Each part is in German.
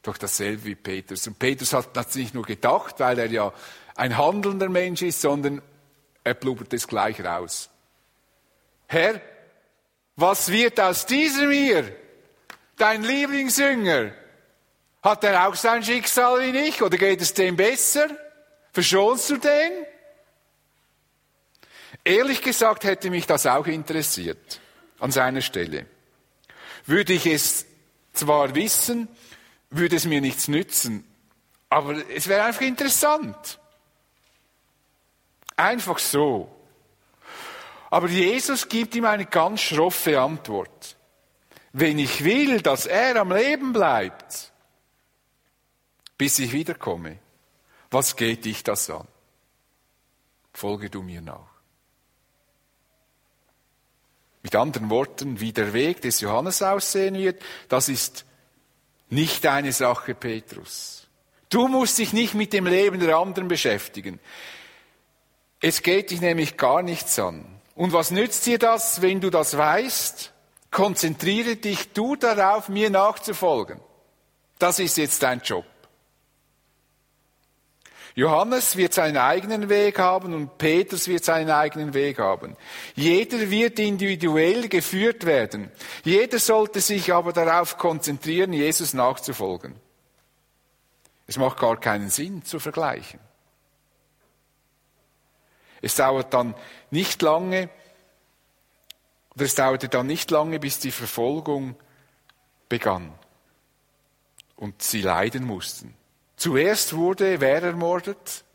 Doch dasselbe wie Petrus. Und Petrus hat das nicht nur gedacht, weil er ja ein handelnder Mensch ist, sondern er blubbert es gleich raus. Herr, was wird aus diesem hier? Dein Lieblingsjünger? Hat er auch sein Schicksal wie ich? Oder geht es dem besser? Verschonst du den? Ehrlich gesagt hätte mich das auch interessiert, an seiner Stelle. Würde ich es zwar wissen, würde es mir nichts nützen, aber es wäre einfach interessant. Einfach so. Aber Jesus gibt ihm eine ganz schroffe Antwort. Wenn ich will, dass er am Leben bleibt, bis ich wiederkomme, was geht dich das an? Folge du mir nach. Mit anderen Worten, wie der Weg des Johannes aussehen wird, das ist nicht deine Sache, Petrus. Du musst dich nicht mit dem Leben der anderen beschäftigen. Es geht dich nämlich gar nichts an. Und was nützt dir das, wenn du das weißt? Konzentriere dich du darauf, mir nachzufolgen. Das ist jetzt dein Job. Johannes wird seinen eigenen Weg haben und Petrus wird seinen eigenen Weg haben. Jeder wird individuell geführt werden. Jeder sollte sich aber darauf konzentrieren, Jesus nachzufolgen. Es macht gar keinen Sinn zu vergleichen. Es dauerte dann nicht lange, bis die Verfolgung begann und sie leiden mussten. Zuerst wurde wer ermordet?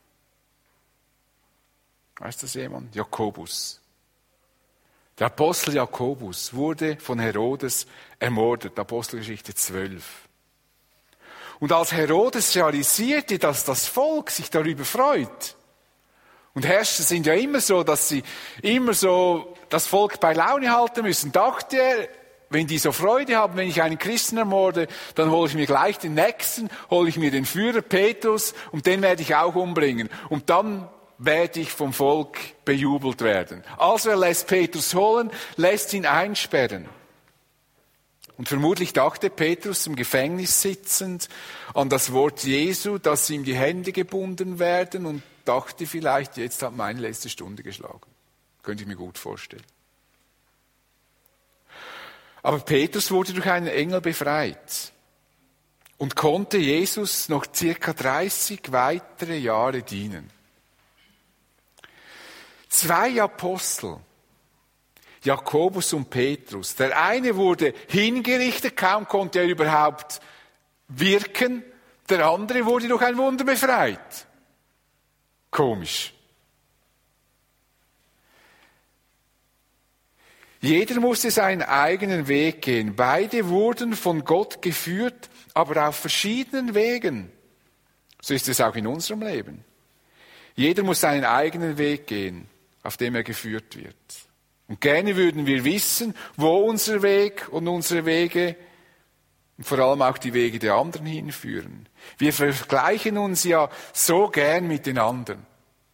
Weiß das jemand? Jakobus. Der Apostel Jakobus wurde von Herodes ermordet, Apostelgeschichte 12. Und als Herodes realisierte, dass das Volk sich darüber freut, und Herrscher sind ja immer so, dass sie immer so das Volk bei Laune halten müssen, dachte er, wenn die so Freude haben, wenn ich einen Christen ermorde, dann hole ich mir gleich den Nächsten, hole ich mir den Führer Petrus und den werde ich auch umbringen. Und dann werde ich vom Volk bejubelt werden. Also er lässt Petrus holen, lässt ihn einsperren. Und vermutlich dachte Petrus im Gefängnis sitzend an das Wort Jesu, dass ihm die Hände gebunden werden und dachte vielleicht, jetzt hat meine letzte Stunde geschlagen. Könnte ich mir gut vorstellen. Aber Petrus wurde durch einen Engel befreit und konnte Jesus noch circa 30 weitere Jahre dienen. 2 Apostel, Jakobus und Petrus. Der eine wurde hingerichtet, kaum konnte er überhaupt wirken. Der andere wurde durch ein Wunder befreit. Komisch. Jeder musste seinen eigenen Weg gehen. Beide wurden von Gott geführt, aber auf verschiedenen Wegen. So ist es auch in unserem Leben. Jeder muss seinen eigenen Weg gehen, auf dem er geführt wird. Und gerne würden wir wissen, wo unser Weg und unsere Wege und vor allem auch die Wege der anderen hinführen. Wir vergleichen uns ja so gern mit den anderen.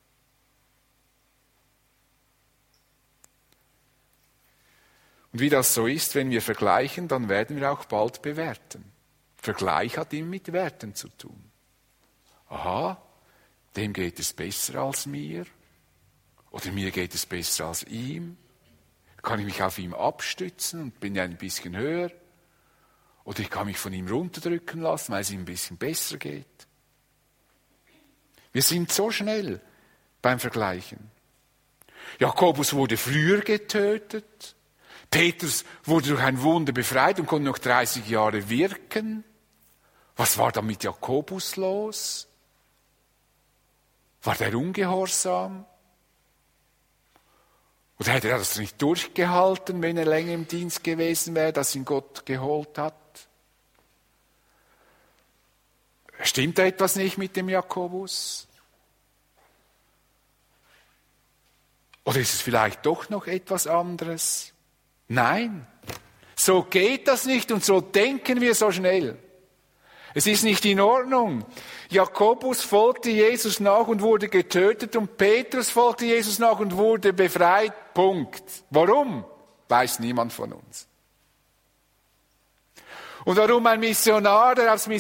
Und wie das so ist, wenn wir vergleichen, dann werden wir auch bald bewerten. Vergleich hat immer mit Werten zu tun. Aha, dem geht es besser als mir. Oder mir geht es besser als ihm. Kann ich mich auf ihm abstützen und bin ja ein bisschen höher. Oder ich kann mich von ihm runterdrücken lassen, weil es ihm ein bisschen besser geht. Wir sind so schnell beim Vergleichen. Jakobus wurde früher getötet. Petrus wurde durch ein Wunder befreit und konnte noch 30 Jahre wirken. Was war da mit Jakobus los? War der ungehorsam? Oder hätte er das nicht durchgehalten, wenn er länger im Dienst gewesen wäre, dass ihn Gott geholt hat? Stimmt da etwas nicht mit dem Jakobus? Oder ist es vielleicht doch noch etwas anderes? Nein, so geht das nicht und so denken wir so schnell. Es ist nicht in Ordnung. Jakobus folgte Jesus nach und wurde getötet und Petrus folgte Jesus nach und wurde befreit. Punkt. Warum? Weiß niemand von uns. Und warum ein Missionar, der aufs